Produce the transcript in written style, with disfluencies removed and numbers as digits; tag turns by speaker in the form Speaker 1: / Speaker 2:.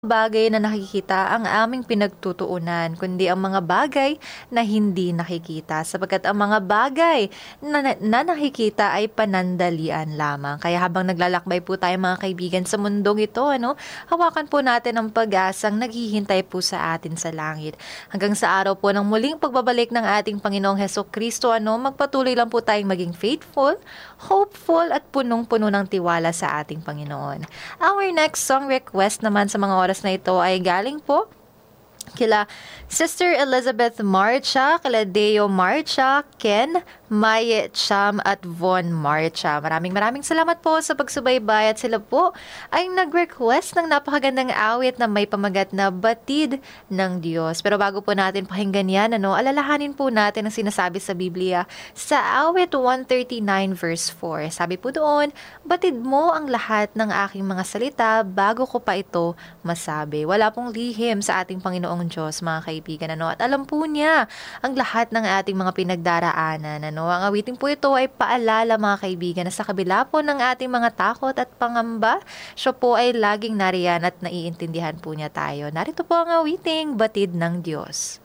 Speaker 1: bagay na nakikita ang aming pinagtutuunan, kundi ang mga bagay na hindi nakikita, sapagkat ang mga bagay na nakikita ay panandalian lamang. Kaya habang naglalakbay po tayo mga kaibigan sa mundong ito, hawakan po natin ang pag-asang naghihintay po sa atin sa langit. Hanggang sa araw po ng muling pagbabalik ng ating Panginoong Hesukristo, magpatuloy lang po tayong maging faithful, hopeful at punong-puno ng tiwala sa ating Panginoon. Our next song request naman sa mga oras na ito ay galing po kila Sister Elizabeth Marcha, kila Deo Marcha, Ken, Maye Cham at Von Marcha. Maraming salamat po sa pagsubaybay at sila po ay nag-request ng napakagandang awit na may pamagat na Batid ng Diyos. Pero bago po natin pakinggan yan, alalahanin po natin ang sinasabi sa Biblia sa awit 139 verse 4. Sabi po doon, batid mo ang lahat ng aking mga salita bago ko pa ito masabi. Wala pong lihim sa ating Panginoong Diyos, mga kaibigan, at alam po niya ang lahat ng ating mga pinagdaraanan, Ang awiting po ito ay paalala, mga kaibigan, na sa kabila po ng ating mga takot at pangamba, siya po ay laging nariyan at naiintindihan po niya tayo. Narito po ang awiting Batid ng Diyos.